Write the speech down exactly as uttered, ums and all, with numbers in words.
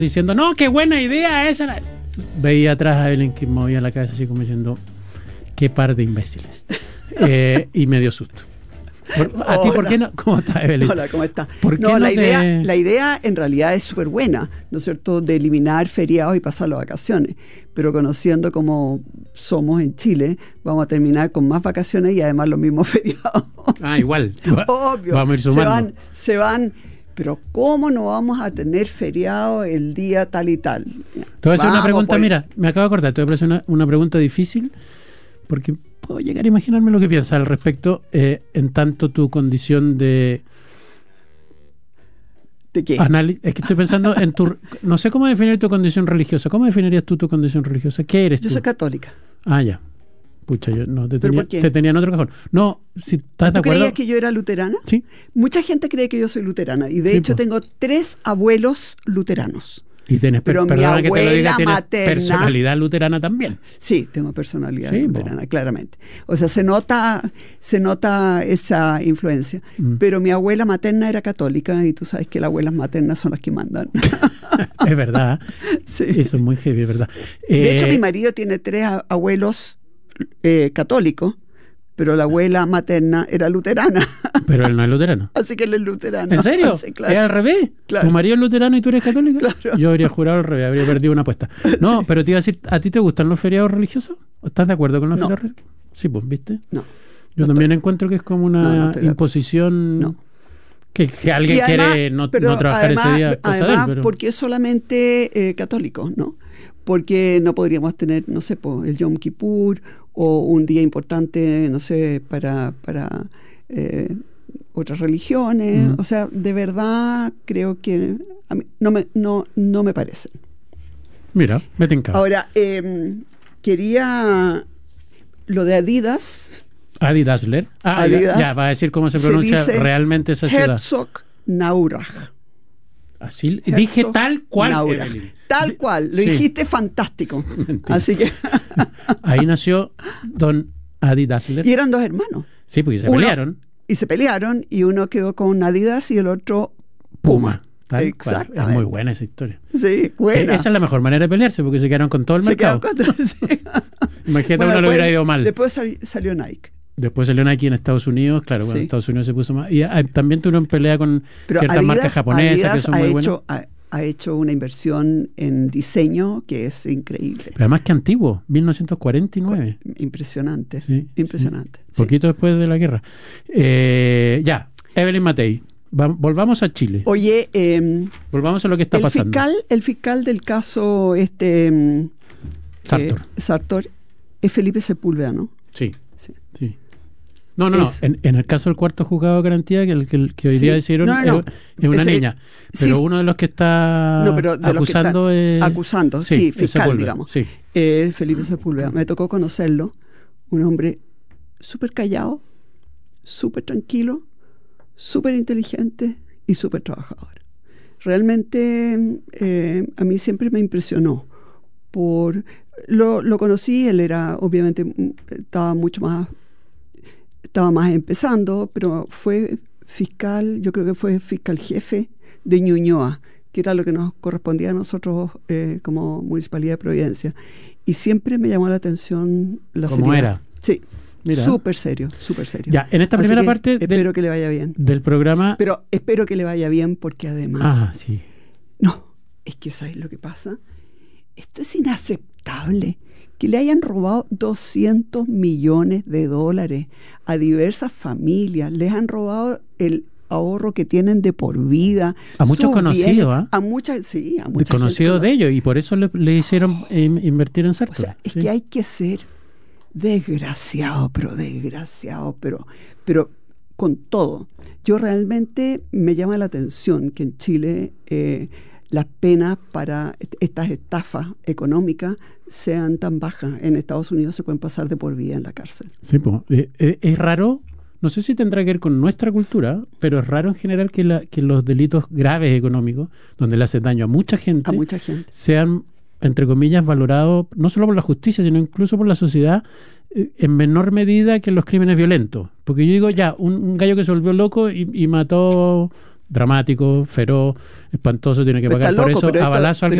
diciendo, no, qué buena idea esa. Veía atrás a Evelyn que movía la cabeza así como diciendo, qué par de imbéciles. eh, y me dio susto. Por, ¿A Hola. ti por qué no? ¿Cómo estás, Evelyn? Hola, ¿cómo estás? ¿Por qué no, no la, te... idea, la idea en realidad es súper buena, ¿no es cierto?, de eliminar feriados y pasar las vacaciones. Pero conociendo cómo somos en Chile, vamos a terminar con más vacaciones y además los mismos feriados. Ah, igual. Obvio. Vamos a ir sumando. Se van, se van, pero ¿cómo no vamos a tener feriado el día tal y tal? Te voy a hacer una pregunta, por... mira, me acabo de acordar, te voy a hacer una, una pregunta difícil, porque puedo llegar a imaginarme lo que piensas al respecto, eh, en tanto tu condición de... ¿De qué? Análisis. Es que estoy pensando en tu... No sé cómo definir tu condición religiosa. ¿Cómo definirías tú tu condición religiosa? ¿Qué eres Yo tú? soy católica. Ah, ya. Pucha, yo no, te, ¿Pero tenía, por qué? te tenía en otro cajón. No, si estás de ¿Tú acuerdo... creías que yo era luterana? Sí. Mucha gente cree que yo soy luterana y de Sí, hecho pues. tengo tres abuelos luteranos. Y tienes, Pero per- mi perdona que te lo abuela diga, tienes materna- personalidad luterana también. Sí, tengo personalidad Sí, luterana, claramente. O sea, se nota, se nota esa influencia. Mm. Pero mi abuela materna era católica y tú sabes que las abuelas maternas son las que mandan. Es verdad. Sí. Eso es muy heavy, es verdad. De Eh, hecho, mi marido tiene tres a- abuelos eh, católicos, pero la abuela materna era luterana. Pero él no es luterano. Así que él es luterano. ¿En serio? Sí, claro. ¿Es al revés? Claro. ¿Tu marido es luterano y tú eres católica? Claro. Yo habría jurado al revés, habría perdido una apuesta. No, Sí. pero te iba a decir, ¿a ti te gustan los feriados religiosos? ¿Estás de acuerdo con los No. feriados religiosos? Sí, pues, ¿viste? No. Yo no también estoy- encuentro que es como una No, no estoy de acuerdo. imposición No. que si alguien Y además- quiere no, pero no trabajar además, ese día, cosa de él, además, pero... porque es solamente eh, católico, ¿no? Porque no podríamos tener, no sé, po, el Yom Kippur o un día importante, no sé, para, para eh, otras religiones. Ujú. O sea, de verdad creo que a mí no me, no, no me parecen. Mira, me tincaba. Ahora, eh, quería lo de Adidas. Adi Dassler. Ah, Adidas, ya, ya, va a decir cómo se se pronuncia dice realmente esa ciudad. Herzog Naurach. Así, dije Herzog tal cual. Naurach. Evelyn. Tal cual, lo Sí. dijiste fantástico. Mentira. Así que. Ahí nació don Adi Dassler. Y eran dos hermanos. Sí, porque se Uno- pelearon. Y se pelearon y uno quedó con Adidas y el otro Puma. Tal cual. Es Exactamente. muy buena esa historia. Sí, buena. Esa es la mejor manera de pelearse porque se quedaron con todo el Se mercado. quedaron con- sí. Imagínate, Bueno, uno le después- hubiera ido mal. Después sali- salió Nike. Después salió Nike en Estados Unidos, claro, bueno, Sí. en Estados Unidos se puso más. Y ah, también tuvieron pelea con Pero ciertas Adidas, marcas japonesas Adidas que son ha muy buenas. hecho, ha, ha hecho una inversión en diseño que es increíble. Pero además que antiguo, mil novecientos cuarenta y nueve. Impresionante. Sí, Impresionante. sí. Sí. Poquito después de la guerra. Eh, ya, Evelyn Matei, va- volvamos a Chile. Oye, eh, Volvamos a lo que está el pasando. fiscal, el fiscal del caso este mm, Sartor. eh, Sartor es Felipe Sepúlveda, ¿no? Sí, Sí. sí. No, no, no. Es- En, en el caso del cuarto juzgado de garantía, que, el, que, el- que hoy Sí. día decidieron, No, no, no. es, es una Ese- niña. Pero sí. uno de los que está No, pero de los que acusando está es... acusando, sí, es fiscal, Sepúlveda, digamos. Sí. Eh, Felipe Sepúlveda. Me tocó conocerlo. Un hombre súper callado, súper tranquilo, súper inteligente y súper trabajador. Realmente eh, a mí siempre me impresionó. Por lo, lo conocí, él era, obviamente, mm, estaba mucho más, estaba más empezando, pero fue fiscal, yo creo que fue fiscal jefe de Ñuñoa, que era lo que nos correspondía a nosotros eh, como Municipalidad de Providencia. Y siempre me llamó la atención la ¿Cómo seriedad. era? Sí, Mira. súper serio, súper serio. Ya, en esta Así primera que parte espero del, que le vaya bien. del programa... Pero espero que le vaya bien porque además... Ah, sí. No, es que ¿sabes lo que pasa? Esto es inaceptable. Que le hayan robado doscientos millones de dólares a diversas familias. Les han robado el ahorro que tienen de por vida. A muchos sus conocidos, bienes, ¿ah? A muchas, sí, a mucha Conocido gente de conocida. ellos, y por eso le, le hicieron eh, invertir en O Sartor. sea, es Sí. que hay que ser desgraciado, pero desgraciado, pero, pero con todo. Yo realmente me llama la atención que en Chile eh, las penas para est- estas estafas económicas sean tan bajas. En Estados Unidos se pueden pasar de por vida en la cárcel. Sí, pues, eh, eh, es raro, no sé si tendrá que ver con nuestra cultura, pero es raro en general que, la, que los delitos graves económicos, donde le hacen daño a mucha gente, A mucha gente. sean, entre comillas, valorados no solo por la justicia, sino incluso por la sociedad eh, en menor medida que los crímenes violentos. Porque yo digo, ya, un, un gallo que se volvió loco y, y mató dramático, feroz, espantoso, tiene que Pero pagar está por loco, eso pero a esto- balazo a pero